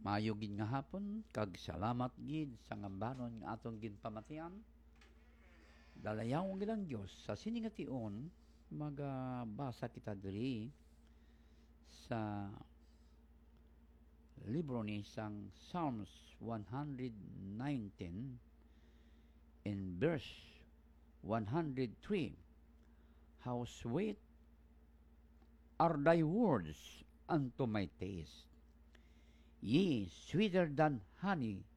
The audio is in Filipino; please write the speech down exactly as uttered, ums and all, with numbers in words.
Maayo gid nga hapon, kag salamat gid sa ngambanon nga atong ginpamatian. Dalayaw gid ang Dios sa siningation, magabasa kita diri sa libro ni sang Psalms one nineteen in verse one hundred three. How sweet are thy words unto my taste, ye sweeter than honey